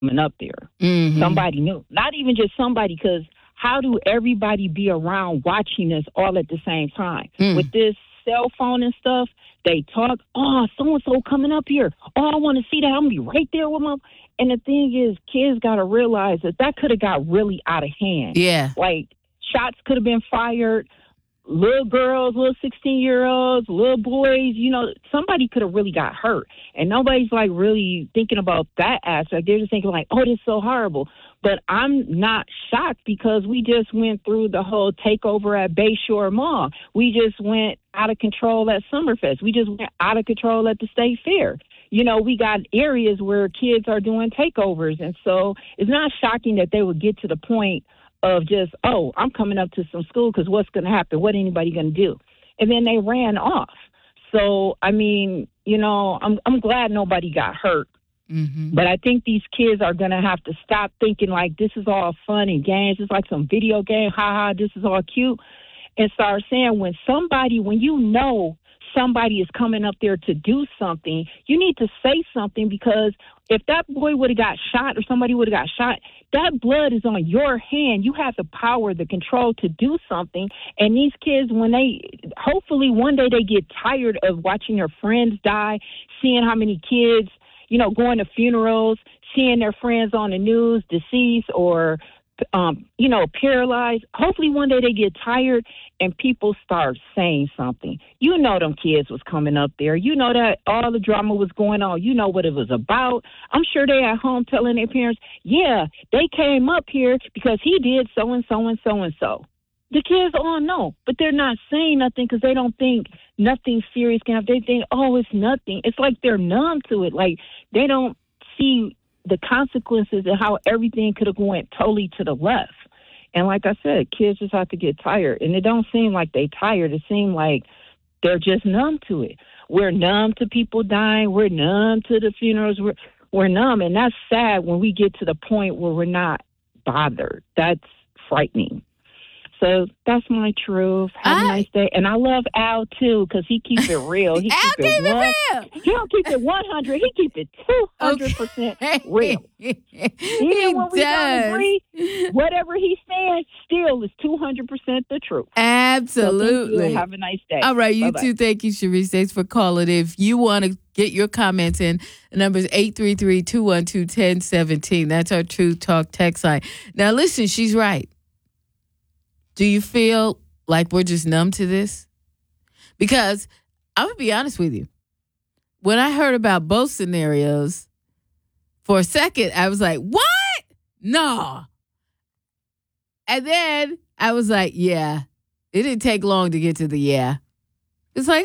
coming up there. Mm-hmm. Somebody knew. Not even just somebody, because how do everybody be around watching us all at the same time? With this cell phone and stuff, they talk, oh, so-and-so coming up here. Oh, I want to see that. I'm going to be right there with my... And the thing is, kids got to realize that could have got really out of hand. Yeah. Like, shots could have been fired. Little girls, little 16-year-olds, little boys, somebody could have really got hurt. And nobody's, like, really thinking about that aspect. They're just thinking, like, oh, this is so horrible. But I'm not shocked because we just went through the whole takeover at Bayshore Mall. We just went out of control at Summerfest. We just went out of control at the State Fair. We got areas where kids are doing takeovers. And so it's not shocking that they would get to the point of just, oh, I'm coming up to some school because what's going to happen? What anybody going to do? And then they ran off. So, I mean, I'm glad nobody got hurt. Mm-hmm. But I think these kids are going to have to stop thinking like this is all fun and games. It's like some video game. This is all cute. And start saying when somebody is coming up there to do something, you need to say something, because if that boy would have got shot or somebody would have got shot, that blood is on your hand. You have the power, the control to do something. And these kids, hopefully one day they get tired of watching their friends die, seeing how many kids, going to funerals, seeing their friends on the news, deceased or, paralyzed. Hopefully one day they get tired and people start saying something. Them kids was coming up there. That all the drama was going on. What it was about. I'm sure they at home telling their parents, yeah, they came up here because he did so and so and so and so. The kids all know, but they're not saying nothing because they don't think nothing serious can happen. They think, oh, it's nothing. It's like they're numb to it. Like they don't see the consequences and how everything could have went totally to the left. And like I said, kids just have to get tired. And it don't seem like they tired. It seems like they're just numb to it. We're numb to people dying. We're numb to the funerals. We're numb. And that's sad when we get to the point where we're not bothered. That's frightening. So that's my truth. Have a nice day. And I love Al, too, because he keeps it real. He Al keeps it real. He don't keep it 100. He keeps it 200% real. Even when we don't agree, whatever he's saying still is 200% the truth. Absolutely. So thank you. Have a nice day. All right, you Bye-bye. too. Thank you, Sharice. Thanks for calling. If you want to get your comments in, the number is 833-212-1017. That's our Truth Talk text line. Now, listen, she's right. Do you feel like we're just numb to this? Because I'm going to be honest with you. When I heard about both scenarios, for a second, I was like, what? No. And then I was like, yeah. It didn't take long to get to the yeah. It's like,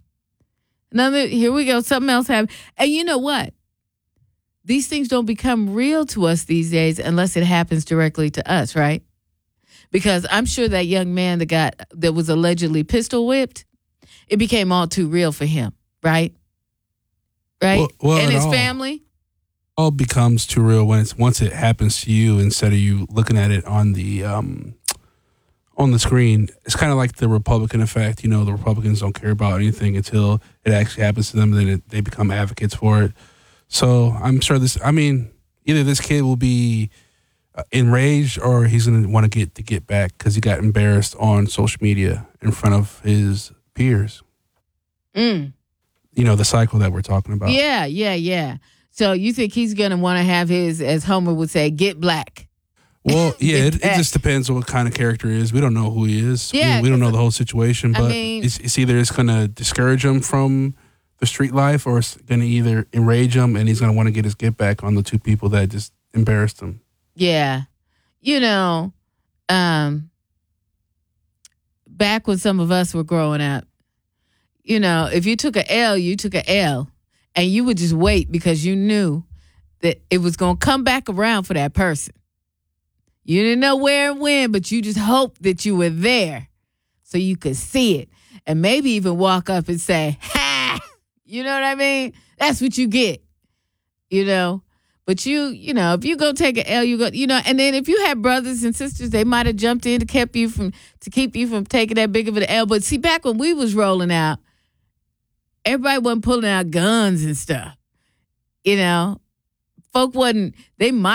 here we go. Something else happened. And you know what? These things don't become real to us these days unless it happens directly to us, right? Because I'm sure that young man that was allegedly pistol whipped, it became all too real for him, right? Right? Well, and his family? All becomes too real once it happens to you instead of you looking at it on the screen. It's kind of like the Republican effect. The Republicans don't care about anything until it actually happens to them, and then they become advocates for it. So I'm sure either this kid will be enraged or he's going to want to get back because he got embarrassed on social media in front of his peers. The cycle that we're talking about. Yeah. So you think he's going to want to have his, as Homer would say, get black? Well, yeah, it just depends on what kind of character he is. We don't know who he is. Yeah, we don't know the whole situation, but it's either it's going to discourage him from the street life or it's going to either enrage him and he's going to want to get his get back on the two people that just embarrassed him. Yeah. Back when some of us were growing up, if you took an L, you took an L. And you would just wait because you knew that it was going to come back around for that person. You didn't know where and when, but you just hoped that you were there so you could see it. And maybe even walk up and say, ha! You know what I mean? That's what you get, But if you go take an L, you go, and then if you had brothers and sisters, they might have jumped in to keep you from taking that big of an L. But see, back when we was rolling out, everybody wasn't pulling out guns and stuff, folk wasn't, they might